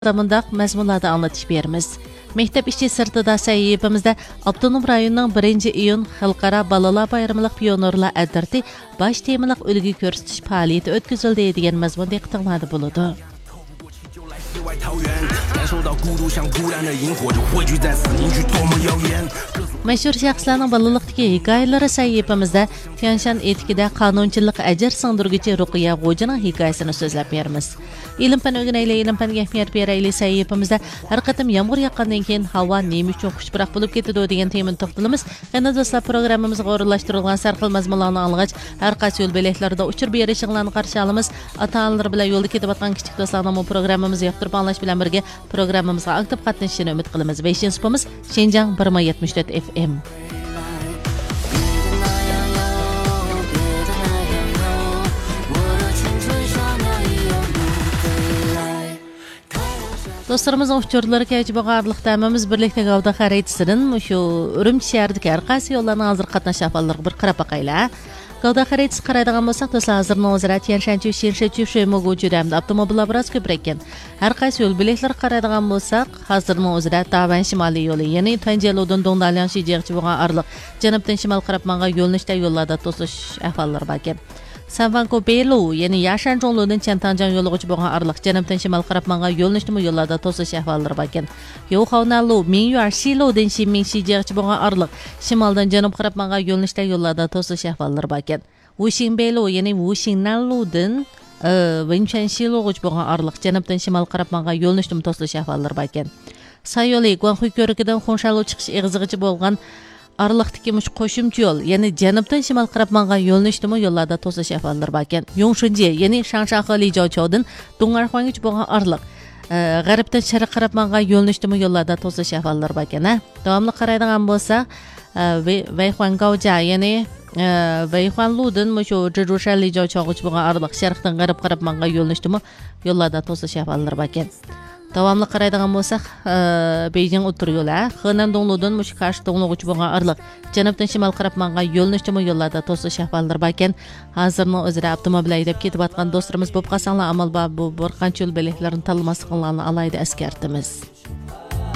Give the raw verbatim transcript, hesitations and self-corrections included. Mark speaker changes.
Speaker 1: Mındaq məzmunlarda anlatış berimiz. Mektep işçi sırtıda səhifəmizdə Abdunum rayonunun birinci iyun Xalqara Balalar Bayramlıq Pionerlar ədirti baş temilıq ölgü göstəriş fəaliyyəti ötküzüldü degan məzmun diqqətinizdə buludu. Məşhur şəxslərin balalıqdakı hekayələri səhifəmizdə Tianshan etikida qonunchilik ajr singdirguchi Ruqiya G'ojining hikoyasini so'zlab beramiz. Ilm fan o'rganaylik, ilm fanga ahamiyat beraylik sahifamizda har qatim yomg'ir yoqqandan keyin havo nima uchun xushbiroq bo'lib ketadi degan temani to'xtalamiz. Yana do'stlar, programmamizga o'rinlashtirilgan sarxil mazmunlarni olg'ach, har qaysi yo'l belaklarida uchur berishinglarni qarshi olamiz. Ota-onalar bilan yo'lda ketayotgan kichik do'stlarning bu programmamizni yoqtirib anglash bilan birga programmamizga aktiv qatnashishini umid qilamiz. Beshinchi supamiz Shenjang bir nol yetmish to'rt F M. Dostlarımızın uçurları keçib ağırlıqda əməmiz birlikdə qavda xəritəsinin şu Ürümçi şəhərdəki hər qaysı yollarının hazır qatnaş ahvallarına bir qarab baxayla. Qavda xəritəsi qaraydigan bolsaq, dostlar hazırın o'zira Tianshan Tianshan Şöymog'u juramda avtomobillar biroz ko'proq ekan. Har qaysi yo'l belaklar qaraydigan bolsaq, hazırın o'zira Tavan shimoliy yo'li, ya'ni Tanjelodan Dongdalyan Shijiqchi bo'lgan arliq janubdan shimol qarab manga yo'lnishda yo'llarda to'sish ahvollari bor ekan. Sanvanko Belu, ya'ni Yashanjonludan Chantanjan yo'lig'ichi bo'lgan arliq janubdan shimol qarab manga yo'lnishda yo'llarda to'sish ahvollari bor ekan. Yo'xavnalu Mingyuar Shilodan Shimin Shijiqchi bo'lgan arliq shimoldan janub qarab manga yo'lnishda yo'llarda to'sish ahvollari bor ekan. Wushin Belu, ya'ni Wushinnaludan Wenchuan Shilo'g'ichi bo'lgan arliq janubdan shimol qarab manga yo'lnishda to'sish ahvollari bor ekan. Sayoli Guanghui ko'rikidan Xonshalu chiqish eg'izig'ichi bo'lgan Arliqdagi mush qo'shimcha yo'l, ya'ni janubdan shimol qarab mangan yo'lnishdimi yo'llarda to'sish ahvollari bor ekan. Yongshinji, ya'ni Shangshanhe Lijiaochoudan Dongarxuanggacha bo'lgan arliq g'arbdan sharq qarab mangan yo'lnishdimi yo'llarda to'sish ahvollari bor ekan. Davomli qaraydigan bo'lsak, Weihuangaoja, ya'ni Weihuanludan mushu Zhizhushan Lijiaochougacha bo'lgan arliq sharqdan g'arb qarab mangan yo'lnishdimi yo'llarda to'sish ahvollari bor ekan. Davomli qaraydigan bo'lsak, Beijing o'tir yo'li, Henan Dongludan Mushkash Donglug'uchi bo'lgan arliq janubdan shimol qarab mangan yo'lnishdimi yo'llarda to'sish ahvollari bor ekan. Hozirni o'zida avtomobil haydab ketayotgan do'stlarimiz bo'lib qolsanglar, amal bor bu bir qancha yo'l belaklarini tanlamasliklarini alayda eskartimiz.